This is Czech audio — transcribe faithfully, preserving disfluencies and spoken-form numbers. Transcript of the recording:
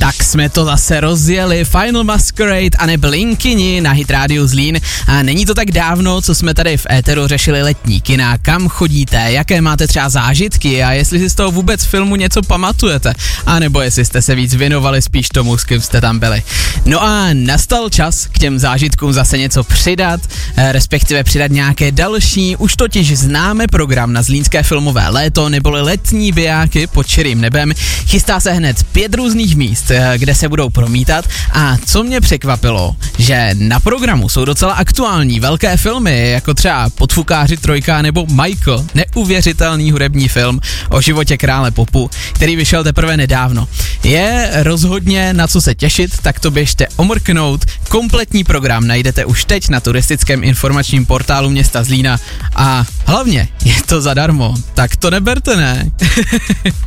Tak jsme to zase rozjeli, Final Masquerade a ne Blinkini na Hit Radio Zlín. A není to tak dávno, co jsme tady v éteru řešili letní kina, kam chodíte, jaké máte třeba zážitky a jestli si z toho vůbec filmu něco pamatujete, a nebo jestli jste se víc věnovali spíš tomu, s kým jste tam byli. No a nastal čas k těm zážitkům zase něco přidat, respektive přidat nějaké další, už totiž známe program na Zlínské filmové léto, neboli letní bijáky pod širým nebem. Chystá se hned pět různých míst, kde se budou promítat, a co mě překvapilo, že na programu jsou docela aktuální velké filmy, jako třeba Podfukáři trojka nebo Michael, neuvěřitelný hudební film o životě krále popu, který vyšel teprve nedávno. Je rozhodně na co se těšit, tak to běžte omrknout. Kompletní program najdete už teď na turistickém informačním portálu města Zlína a hlavně je to zadarmo, tak to neberte, ne?